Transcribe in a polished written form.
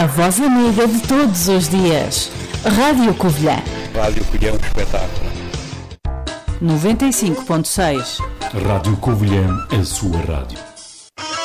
A voz amiga de todos os dias. Rádio Covilhã. Rádio Covilhã, um espetáculo. 95.6. Rádio Covilhã, a sua rádio.